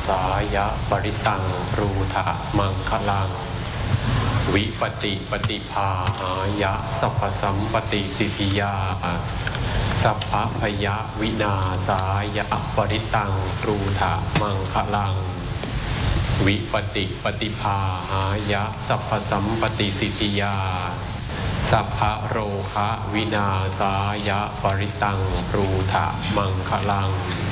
สายะปริตังรูถะมังคลังวิปติปฏิภาหายะสัพพสัมปติสิทธิยาสัพพพยะวินาสายะปริตังรูถะมังคลังวิปติปฏิภาหายะสัพพสัมปติสิทธิยาสัพพะโรคะวินาสายะปริตังรูถะมังคลัง